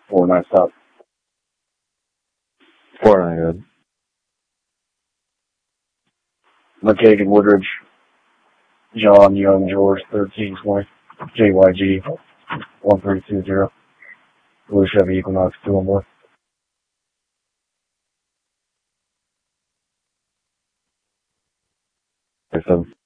4-9 stop. 4-9 good. McKagan Woodridge. John Young George 1320. JYG 1320. Blue Chevy Equinox 2-1. Yes, 7.